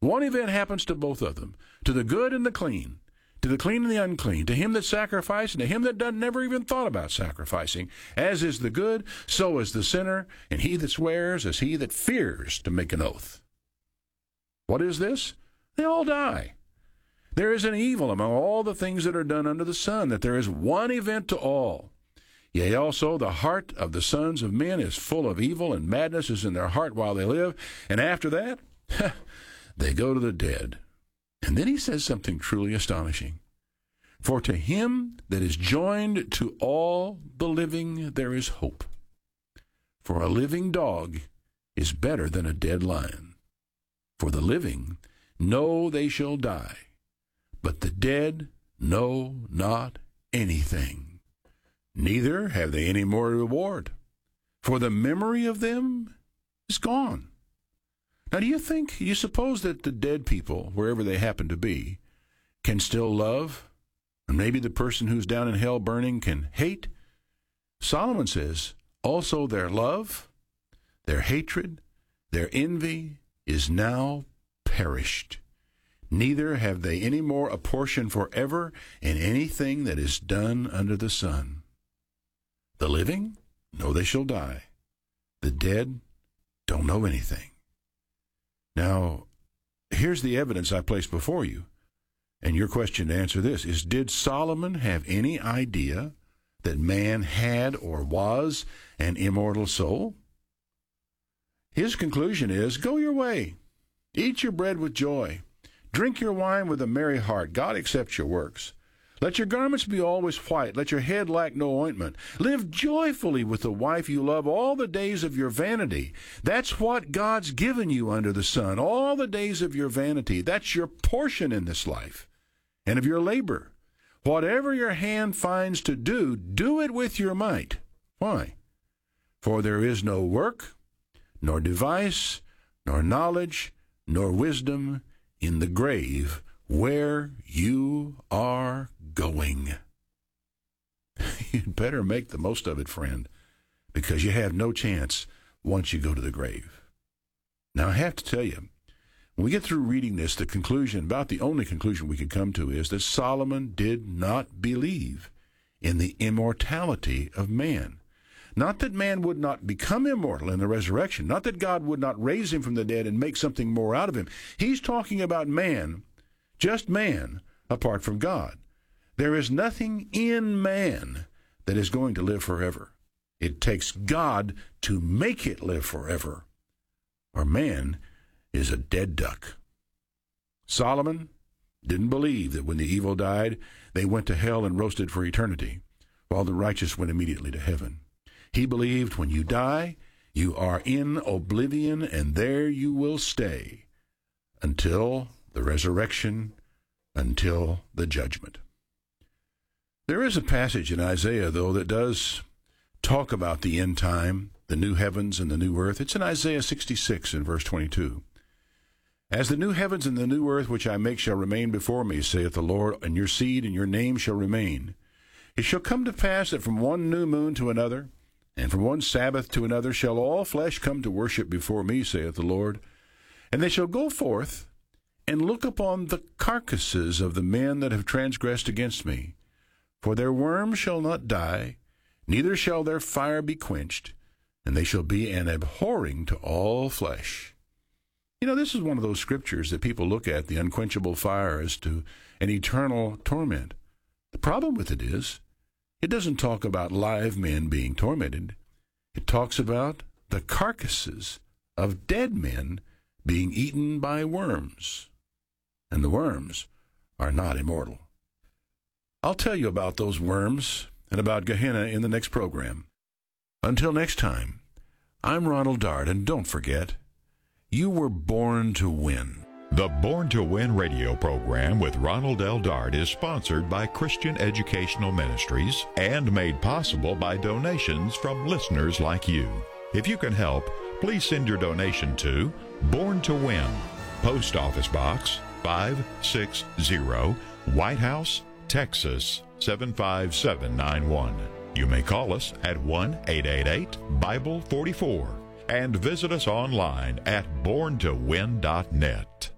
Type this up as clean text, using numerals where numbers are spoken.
One event happens to both of them, to the good and the clean, to the clean and the unclean, to him that sacrificed and to him that never even thought about sacrificing. As is the good, so is the sinner, and he that swears is he that fears to make an oath. What is this? They all die. There is an evil among all the things that are done under the sun, that there is one event to all. Yea, also the heart of the sons of men is full of evil, and madness is in their heart while they live. And after that, they go to the dead. And then he says something truly astonishing. For to him that is joined to all the living there is hope. For a living dog is better than a dead lion. For the living know they shall die, but the dead know not anything, neither have they any more reward, for the memory of them is gone. Now, do you suppose that the dead people, wherever they happen to be, can still love? And maybe the person who's down in hell burning can hate? Solomon says, also their love, their hatred, their envy is now perished. Neither have they any more a portion forever in anything that is done under the sun. The living know they shall die. The dead don't know anything. Now, here's the evidence I place before you. And your question to answer this is, did Solomon have any idea that man had or was an immortal soul? His conclusion is, go your way. Eat your bread with joy. Drink your wine with a merry heart. God accepts your works. Let your garments be always white. Let your head lack no ointment. Live joyfully with the wife you love all the days of your vanity. That's what God's given you under the sun, all the days of your vanity. That's your portion in this life and of your labor. Whatever your hand finds to do, do it with your might. Why? For there is no work, nor device, nor knowledge, nor wisdom in the grave where you are going. You'd better make the most of it, friend, because you have no chance once you go to the grave. Now, I have to tell you, when we get through reading this, the conclusion, about the only conclusion we can come to, is that Solomon did not believe in the immortality of man. Not that man would not become immortal in the resurrection, not that God would not raise him from the dead and make something more out of him. He's talking about man, just man, apart from God. There is nothing in man that is going to live forever. It takes God to make it live forever, or man is a dead duck. Solomon didn't believe that when the evil died, they went to hell and roasted for eternity, while the righteous went immediately to heaven. He believed when you die, you are in oblivion, and there you will stay until the resurrection, until the judgment. There is a passage in Isaiah, though, that does talk about the end time, the new heavens and the new earth. It's in Isaiah 66 in verse 22. As the new heavens and the new earth which I make shall remain before me, saith the Lord, and your seed and your name shall remain. It shall come to pass that from one new moon to another, and from one Sabbath to another, shall all flesh come to worship before me, saith the Lord. And they shall go forth and look upon the carcasses of the men that have transgressed against me. For their worm shall not die, neither shall their fire be quenched, and they shall be an abhorring to all flesh. You know, this is one of those scriptures that people look at, the unquenchable fire, as to an eternal torment. The problem with it is, it doesn't talk about live men being tormented. It talks about the carcasses of dead men being eaten by worms. And the worms are not immortal. I'll tell you about those worms and about Gehenna in the next program. Until next time, I'm Ronald Dart, and don't forget, you were born to win. The Born to Win radio program with Ronald L. Dart is sponsored by Christian Educational Ministries and made possible by donations from listeners like you. If you can help, please send your donation to Born to Win, Post Office Box 560, White House, Texas 75791. You may call us at 1-888-BIBLE-44 and visit us online at borntowin.net.